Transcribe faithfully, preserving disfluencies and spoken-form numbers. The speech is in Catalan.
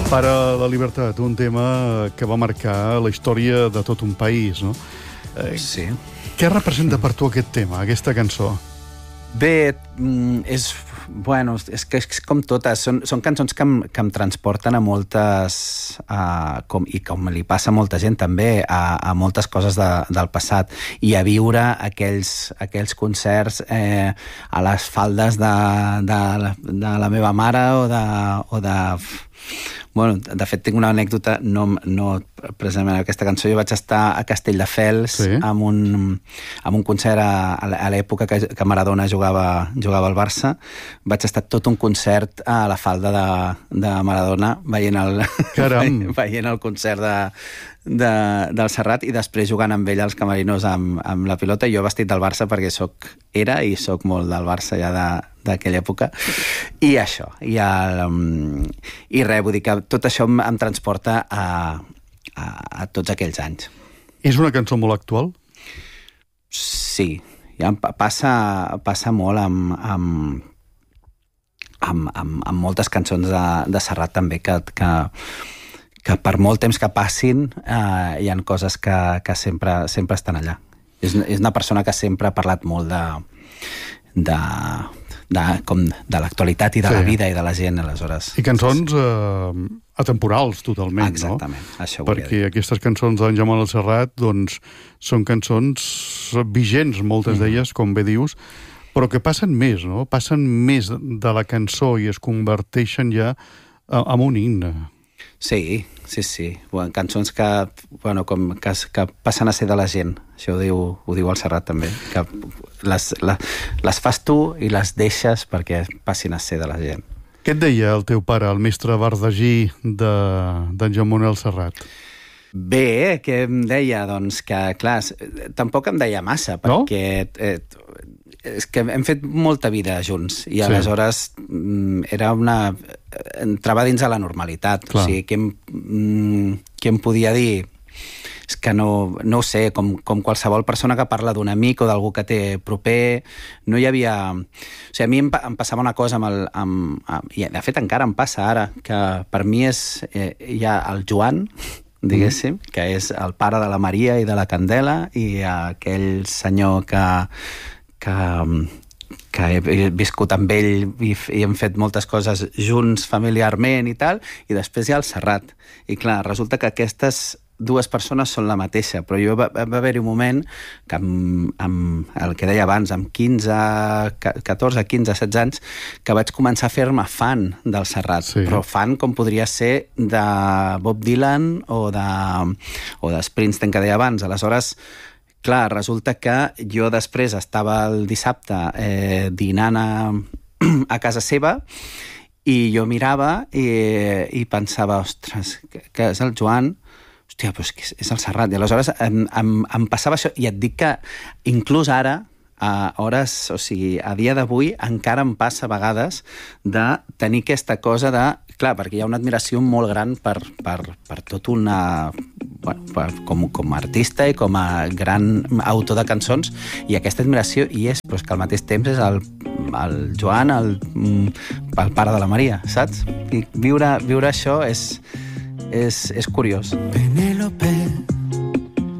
Para la llibertat, un tema que va marcar la història de tot un país, no? Eh, Sí. Què representa per tu aquest tema, aquesta cançó? Bé, mm, és... Bueno, és que és com totes. Són, són cançons que em, que em transporten a moltes... A, com, i com li passa a molta gent també, a, a moltes coses de, del passat. I a viure aquells, aquells concerts eh, a les faldes de, de, la, de la meva mare o de... O de Bueno, de fet, tinc una anècdota, no, no precisament aquesta cançó. Jo vaig estar a Castelldefels Sí. amb, un, amb un concert a, a l'època que, que Maradona jugava, jugava al Barça. Vaig estar tot un concert a la falda de, de Maradona veient el, Caram. veient el concert de, de, del Serrat i després jugant amb ell als camerinos amb, amb la pilota. Jo vestit del Barça perquè soc, era i soc molt del Barça ja de d'aquella època, i això, i, el, um, i res, vull dir que tot això em, em transporta a, a, a tots aquells anys. És una cançó molt actual? Sí, ja em pa- passa, passa molt amb, amb, amb, amb, amb moltes cançons de, de Serrat també, que, que, que per molt temps que passin eh, hi ha coses que, que sempre, sempre estan allà. És, és una persona que sempre ha parlat molt de... de de, com de l'actualitat i de Sí. la vida i de la gent, aleshores. I cançons eh, atemporals, totalment, Exactament, no? això volia Perquè aquestes cançons d'en Jaume el Serrat, doncs, són cançons vigents, moltes d'elles, com bé dius, però que passen més, no? Passen més de la cançó i es converteixen ja en un himne. Sí, sí, sí. Bueno, cançons que, bueno, com, que, que passen a ser de la gent. Això ho diu, ho diu el Serrat també. Que les, la, les fas tu i les deixes perquè passin a ser de la gent. Què et deia el teu pare, el mestre verdagí de, d'en Jaume el Serrat? Bé, què em deia? Doncs que, clar, tampoc em deia massa, perquè eh, és que hem fet molta vida junts i aleshores mm, era una... entrava dins de la normalitat. Clar. O sigui, què em, mm, què em podia dir? És que no, no ho sé, com, com qualsevol persona que parla d'un amic o d'algú que té proper, no hi havia... O sigui, a mi em, pa- em passava una cosa amb el... Amb, amb, i de fet encara em passa ara, que per mi és... Eh, hi ha el Joan, diguéssim, mm. que és el pare de la Maria i de la Candela, i aquell senyor que, que, que he viscut amb ell i, i hem fet moltes coses junts familiarment i tal, i després hi ha el Serrat. I clar, resulta que aquestes dues persones són la mateixa, però jo va, va haver-hi un moment que amb, amb el que deia abans, amb quinze, catorze, quinze, setze anys, que vaig començar a fer-me fan del Serrat, Sí. però fan com podria ser de Bob Dylan o de, o de Springsteen, que deia abans. Aleshores, clar, resulta que jo després estava el dissabte eh, dinant a, a casa seva i jo mirava i, i pensava, ostres, que, que és el Joan, hòstia, però és que és el Serrat. I aleshores em, em, em passava això, i et dic que inclús ara, a hores, o sigui, a dia d'avui, encara em passa a vegades de tenir aquesta cosa de... Clar, perquè hi ha una admiració molt gran per, per, per tot una... Bueno, per, com, com a artista i com a gran autor de cançons, i aquesta admiració hi és, però és que al mateix temps és el, el Joan, el, el pare de la Maria, saps? I viure, viure això és, és, és curiós.